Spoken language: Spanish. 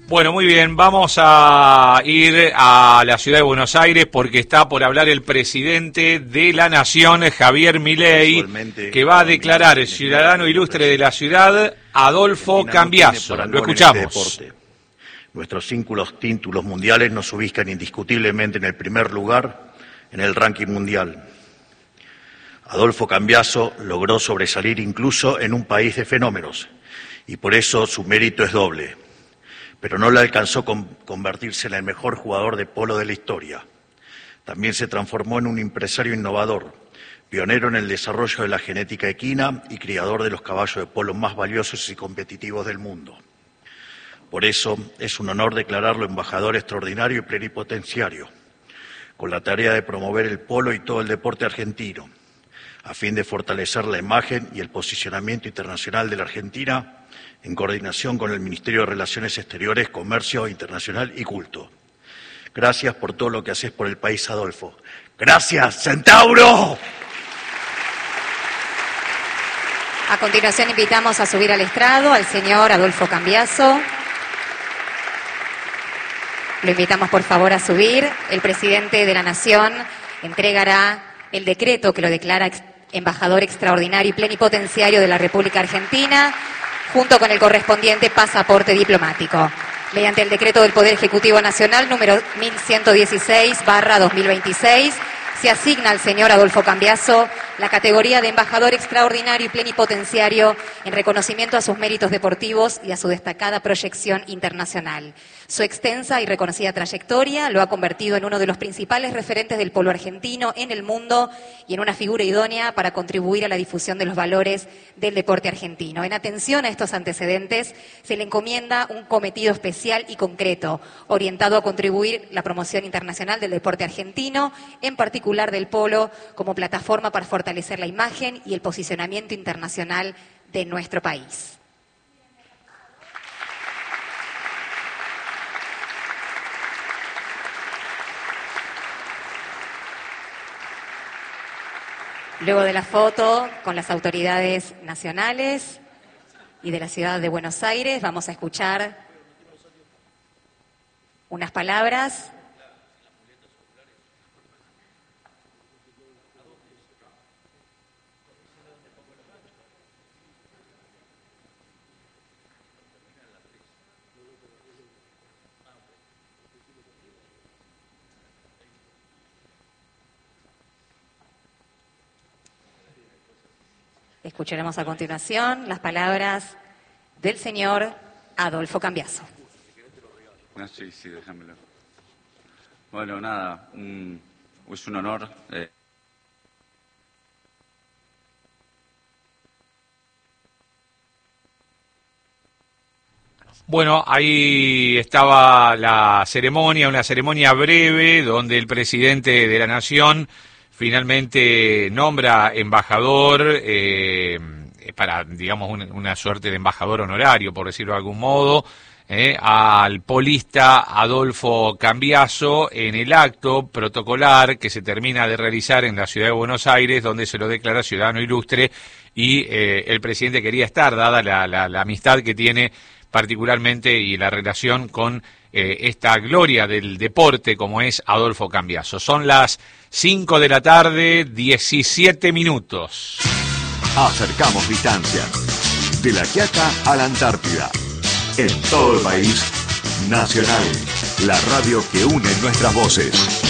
Bueno, muy bien, vamos a ir a la ciudad de Buenos Aires porque está por hablar el presidente de la Nación, Javier Milei, que va a declarar ciudadano ilustre de la ciudad, Adolfo Cambiaso. Lo escuchamos. Nuestros 5 títulos mundiales nos ubican indiscutiblemente en el primer lugar en el ranking mundial. Adolfo Cambiaso logró sobresalir incluso en un país de fenómenos y por eso su mérito es doble. Pero no le alcanzó convertirse en el mejor jugador de polo de la historia. También se transformó en un empresario innovador, pionero en el desarrollo de la genética equina y criador de los caballos de polo más valiosos y competitivos del mundo. Por eso es un honor declararlo embajador extraordinario y plenipotenciario, con la tarea de promover el polo y todo el deporte argentino, a fin de fortalecer la imagen y el posicionamiento internacional de la Argentina, en coordinación con el Ministerio de Relaciones Exteriores, Comercio Internacional y Culto. Gracias por todo lo que haces por el país, Adolfo. ¡Gracias, Centauro! A continuación invitamos a subir al estrado al señor Adolfo Cambiaso. Lo invitamos por favor a subir. El presidente de la Nación entregará el decreto que lo declara embajador extraordinario y plenipotenciario de la República Argentina, junto con el correspondiente pasaporte diplomático. Mediante el decreto del Poder Ejecutivo Nacional número 1116/2026, se asigna al señor Adolfo Cambiaso la categoría de embajador extraordinario y plenipotenciario en reconocimiento a sus méritos deportivos y a su destacada proyección internacional. Su extensa y reconocida trayectoria lo ha convertido en uno de los principales referentes del polo argentino en el mundo y en una figura idónea para contribuir a la difusión de los valores del deporte argentino. En atención a estos antecedentes, se le encomienda un cometido especial y concreto, orientado a contribuir la promoción internacional del deporte argentino, en particular del polo, como plataforma para fortalecer la imagen y el posicionamiento internacional de nuestro país. Luego de la foto con las autoridades nacionales y de la ciudad de Buenos Aires, vamos a escuchar unas palabras. Escucharemos a continuación las palabras del señor Adolfo Cambiaso. Sí, déjamelo. Bueno, nada, es un honor. Bueno, ahí estaba la ceremonia, una ceremonia breve donde el presidente de la Nación finalmente nombra embajador para, digamos, una suerte de embajador honorario, por decirlo de algún modo, al polista Adolfo Cambiaso en el acto protocolar que se termina de realizar en la ciudad de Buenos Aires, donde se lo declara ciudadano ilustre y el presidente quería estar, dada la amistad que tiene particularmente y la relación con esta gloria del deporte como es Adolfo Cambiaso. Son las 5 de la tarde, 17 minutos. Acercamos distancias. De La Quiaca a la Antártida. En todo el país. Nacional. La radio que une nuestras voces.